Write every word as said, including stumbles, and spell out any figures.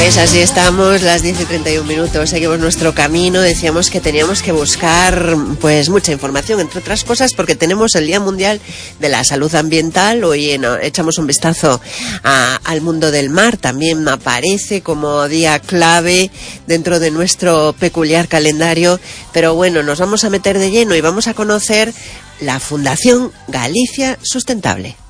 Pues así estamos, las diez y treinta y un minutos, seguimos nuestro camino. Decíamos que teníamos que buscar pues mucha información, entre otras cosas porque tenemos el Día Mundial de la Salud Ambiental. Hoy no, echamos un vistazo a, al mundo del mar, también aparece como día clave dentro de nuestro peculiar calendario. Pero bueno, nos vamos a meter de lleno y vamos a conocer la Fundación Galicia Sustentable.